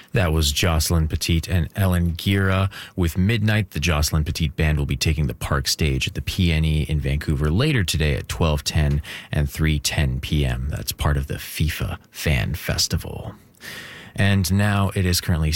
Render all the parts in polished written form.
That was Jocelyn Petit and Ellen Gira with Midnight. The Jocelyn Petit Band will be taking the Park Stage at the PNE in Vancouver later today at 12:10 and 3:10 p.m. That's part of the FIFA Fan Festival. And now it is currently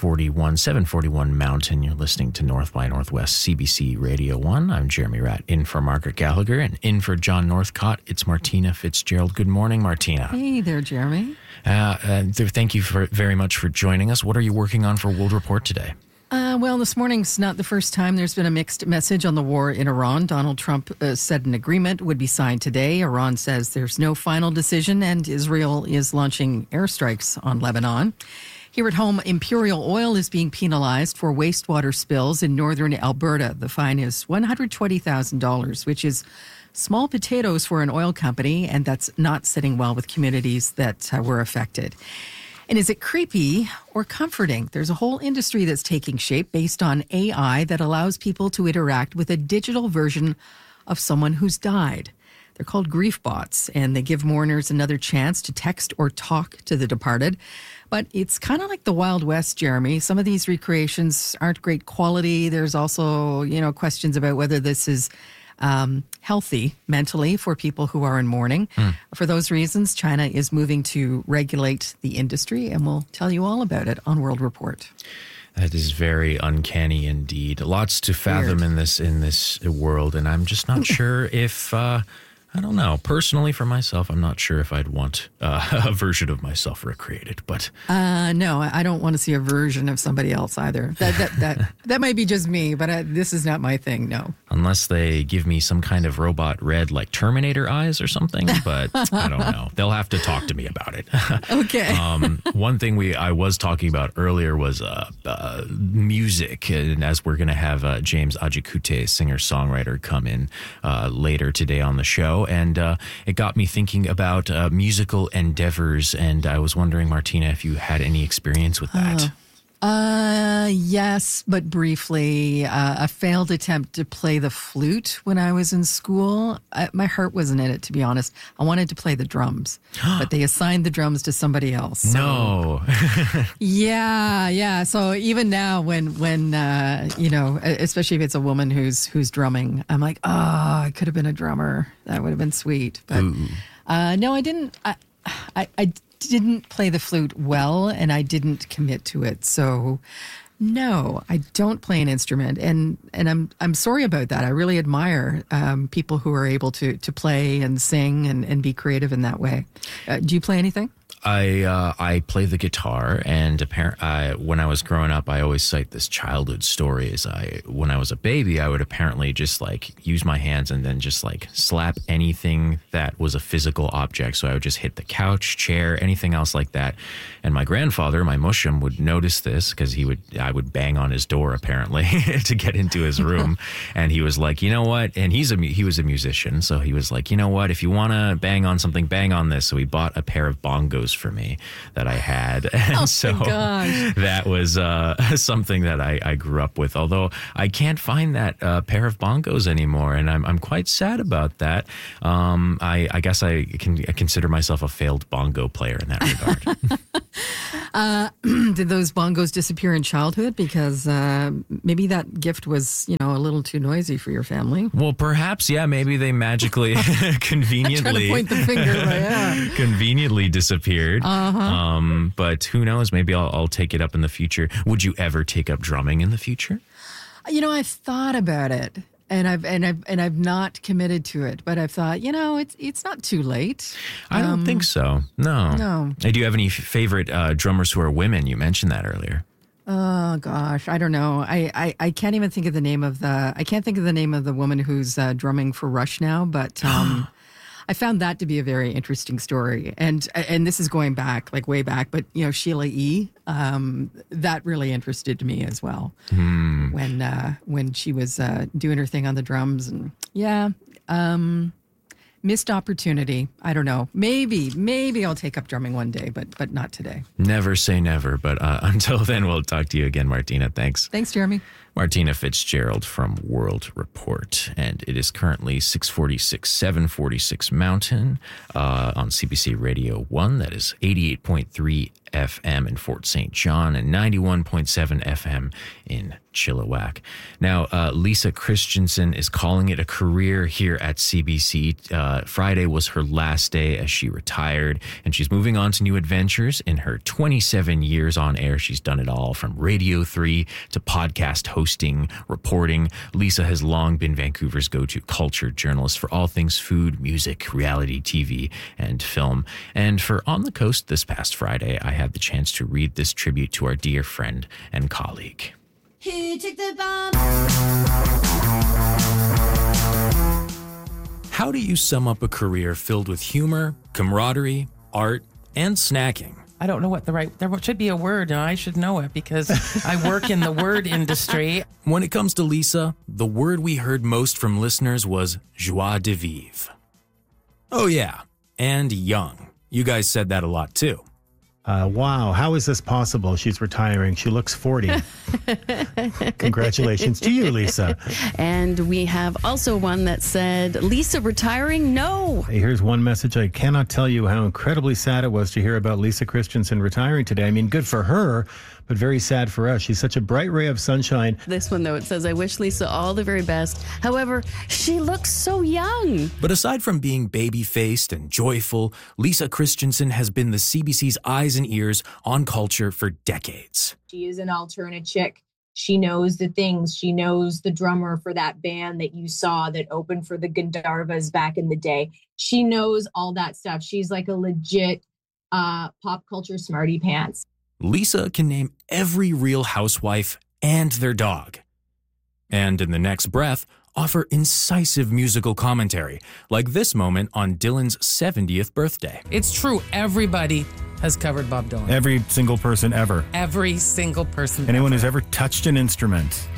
7:41 Mountain. You're listening to North by Northwest CBC Radio 1. I'm Jeremy Ratt, in for Margaret Gallagher and in for John Northcott. It's Martina Fitzgerald. Good morning, Martina. Hey there, Jeremy. Thank you very much for joining us. What are you working on for World Report today? Well, this morning's not the first time there's been a mixed message on the war in Iran. Donald Trump said an agreement would be signed today. Iran says there's no final decision, and Israel is launching airstrikes on Lebanon. Here at home, Imperial Oil is being penalized for wastewater spills in northern Alberta. The fine is $120,000, which is small potatoes for an oil company, and that's not sitting well with communities that were affected. And is it creepy or comforting? There's a whole industry that's taking shape based on AI that allows people to interact with a digital version of someone who's died. They're called grief bots, and they give mourners another chance to text or talk to the departed. But it's kind of like the Wild West, Jeremy. Some of these recreations aren't great quality. There's also, questions about whether this is healthy mentally for people who are in mourning. For those reasons, China is moving to regulate the industry, and we'll tell you all about it on World Report. That is very uncanny indeed. Lots to fathom in this world, and I'm just not sure if I don't know. Personally, for myself, I'm not sure if I'd want a version of myself recreated. But no, I don't want to see a version of somebody else either. That might be just me, but this is not my thing. No, unless they give me some kind of robot red, like Terminator eyes or something. But I don't know. They'll have to talk to me about it. Okay. One thing I was talking about earlier was music, and as we're going to have James Ajikute, singer-songwriter, come in later today on the show. And it got me thinking about musical endeavors, and I was wondering, Martina, if you had any experience with that. Yes, but briefly. A failed attempt to play the flute when I was in school. My heart wasn't in it, to be honest. I wanted to play the drums, but they assigned the drums to somebody else. So. No. Yeah. So even now, when especially if it's a woman who's drumming, I'm like, oh, I could have been a drummer. That would have been sweet. But no, I didn't. I didn't play the flute well, and I didn't commit to it. So, no, I don't play an instrument, and I'm sorry about that. I really admire people who are able to play and sing and be creative in that way. Do you play anything? I play the guitar, and when I was growing up, I always cite this childhood story. When I was a baby, I would apparently just use my hands and then just slap anything that was a physical object. So I would just hit the couch, chair, anything else like that. And my grandfather, my mushum, would notice this because I would bang on his door apparently to get into his room, and he was like, you know what? And he was a musician, so he was like, you know what? If you want to bang on something, bang on this. So he bought a pair of bongos for me that I had. And that was something that I grew up with, although I can't find that pair of bongos anymore, and I'm quite sad about that. I guess I consider myself a failed bongo player in that regard. Did those bongos disappear in childhood? Because maybe that gift was, a little too noisy for your family. Well, perhaps, yeah. Maybe they magically, conveniently, trying to point the finger, but yeah. conveniently disappeared. But who knows? Maybe I'll take it up in the future. Would you ever take up drumming in the future? I've thought about it. And I've not committed to it, but I've thought, it's not too late. I don't think so. No. Do you have any favorite drummers who are women? You mentioned that earlier. Oh gosh, I don't know. I can't even think of the name of the woman who's drumming for Rush now, but I found that to be a very interesting story. And this is going back, way back, but Sheila E., that really interested me as well. When she was doing her thing on the drums, and missed opportunity. I don't know. Maybe I'll take up drumming one day, but not today. Never say never. But until then, we'll talk to you again, Martina. Thanks. Thanks, Jeremy. Martina Fitzgerald from World Report. And it is currently 646, 746 Mountain on CBC Radio 1. That is 88.3 FM in Fort St. John and 91.7 FM in Chilliwack. Now, Lisa Christensen is calling it a career here at CBC. Friday was her last day as she retired, and she's moving on to new adventures. In her 27 years on air, she's done it all from Radio 3 to podcast hosting, reporting. Lisa has long been Vancouver's go-to culture journalist for all things food, music, reality TV, and film. And for On the Coast this past Friday, I had the chance to read this tribute to our dear friend and colleague. Who took the bomb? How do you sum up a career filled with humor, camaraderie, art, and snacking? I don't know what there should be a word, and I should know it because I work in the word industry. When it comes to Lisa, the word we heard most from listeners was joie de vivre. Oh yeah, and young. You guys said that a lot too. Wow, how is this possible? She's retiring. She looks 40. Congratulations to you, Lisa. And we have also one that said, Lisa retiring? No. Hey, here's one message. I cannot tell you how incredibly sad it was to hear about Lisa Christensen retiring today. I mean, good for her, but very sad for us. She's such a bright ray of sunshine. This one, though, it says, I wish Lisa all the very best. However, she looks so young. But aside from being baby-faced and joyful, Lisa Christensen has been the CBC's eyes and ears on culture for decades. She is an alternate chick. She knows the things. She knows the drummer for that band that you saw that opened for the Gandharvas back in the day. She knows all that stuff. She's like a legit pop culture smarty pants. Lisa can name every Real Housewife and their dog. And in the next breath, offer incisive musical commentary, like this moment on Dylan's 70th birthday. It's true. Everybody has covered Bob Dylan. Every single person ever. Every single person. Anyone who's ever touched an instrument.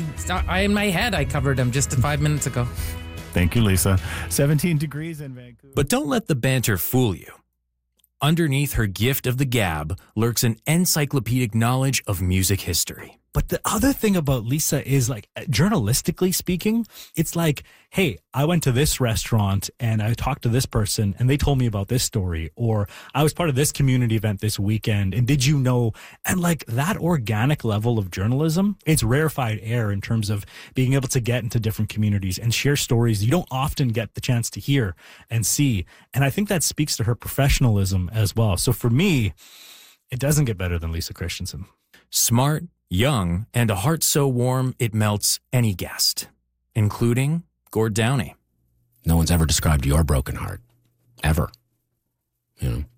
In my head, I covered him just 5 minutes ago. Thank you, Lisa. 17 degrees in Vancouver. But don't let the banter fool you. Underneath her gift of the gab lurks an encyclopedic knowledge of music history. But the other thing about Lisa is, like, journalistically speaking, it's like, hey, I went to this restaurant and I talked to this person and they told me about this story, or I was part of this community event this weekend and did you know? And like that organic level of journalism, it's rarefied air in terms of being able to get into different communities and share stories you don't often get the chance to hear and see. And I think that speaks to her professionalism as well. So for me, it doesn't get better than Lisa Christensen. Smart, young, and a heart so warm it melts any guest, including Gord Downie. No one's ever described your broken heart. Ever. You know?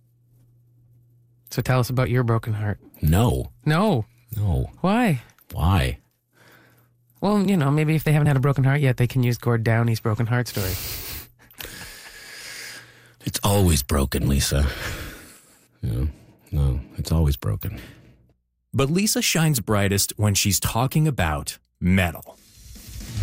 So tell us about your broken heart. No. No. Why? Why? Well, you know, maybe if they haven't had a broken heart yet, they can use Gord Downie's broken heart story. It's always broken, Lisa. You know? No, it's always broken. But Lisa shines brightest when she's talking about metal.